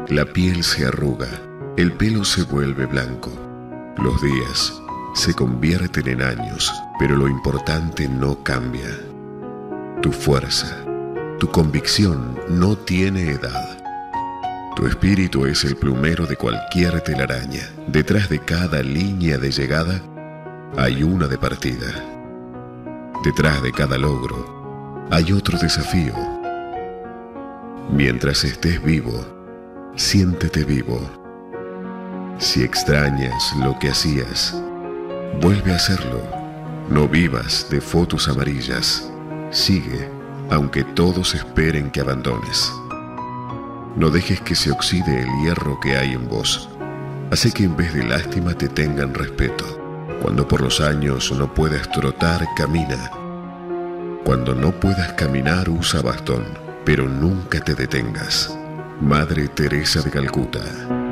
La piel se arruga, el pelo se vuelve blanco. Los días se convierten en años, pero lo importante no cambia. Tu fuerza, tu convicción no tiene edad. Tu espíritu es el plumero de cualquier telaraña. Detrás de cada línea de llegada hay una de partida. Detrás de cada logro hay otro desafío. Mientras estés vivo, siéntete vivo. Si extrañas lo que hacías, vuelve a hacerlo. No vivas de fotos amarillas. Sigue, aunque todos esperen que abandones. No dejes que se oxide el hierro que hay en vos. Hace que en vez de lástima te tengan respeto. Cuando por los años no puedas trotar, camina. Cuando no puedas caminar, usa bastón, pero nunca te detengas. Madre Teresa de Calcuta.